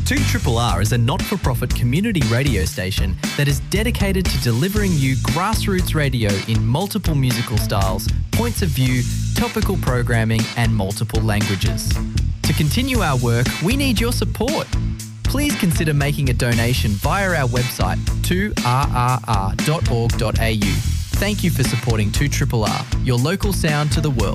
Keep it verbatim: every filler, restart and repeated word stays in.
two R R R is a not-for-profit community radio station that is dedicated to delivering you grassroots radio in multiple musical styles, points of view, topical programming and multiple languages. To continue our work, we need your support. Please consider making a donation via our website two r r r dot org dot a u. Thank you for supporting two R R R, your local sound to the world.